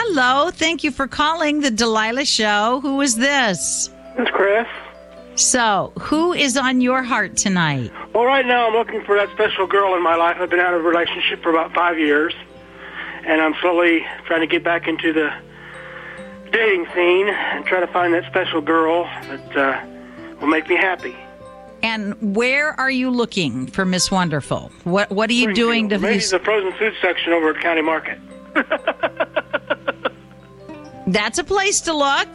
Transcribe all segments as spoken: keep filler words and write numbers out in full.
Hello. Thank you for calling the Delilah Show. Who is this? It's Chris. So, who is on your heart tonight? Well, right now I'm looking for that special girl in my life. I've been out of a relationship for about five years, and I'm slowly trying to get back into the dating scene and try to find that special girl that uh, will make me happy. And where are you looking for Miss Wonderful? What What are you doing to... Maybe these... the frozen food section over at County Market. That's a place to look.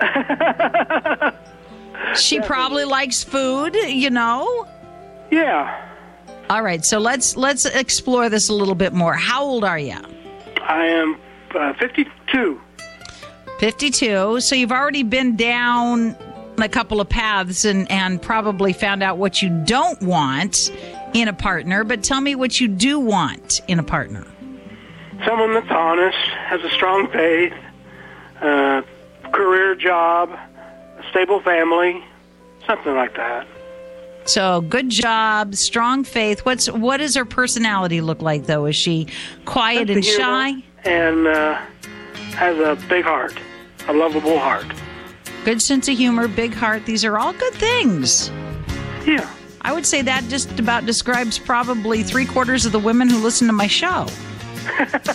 She probably likes food, you know? Yeah. All right, so let's let's explore this a little bit more. How old are you? I am uh, fifty-two. fifty-two. So you've already been down a couple of paths and, and probably found out what you don't want in a partner. But tell me what you do want in a partner. Someone that's honest, has a strong faith, uh, career job, a stable family, something like that. So good job, strong faith. What's what does her personality look like, though? Is she quiet and shy? And uh, has a big heart, a lovable heart. Good sense of humor, big heart. These are all good things. Yeah. I would say that just about describes probably three quarters of the women who listen to my show.